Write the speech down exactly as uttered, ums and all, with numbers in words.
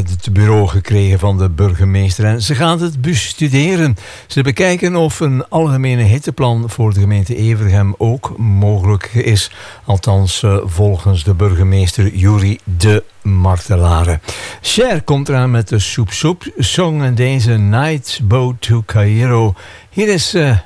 het bureau gekregen van de burgemeester en ze gaan het bestuderen. Ze bekijken of een algemene hitteplan voor de gemeente Evergem ook mogelijk is. Althans, volgens de burgemeester Yuri de Martelare. Cher komt eraan met de Soep Soep song en deze Night Boat to Cairo. Hier is uh,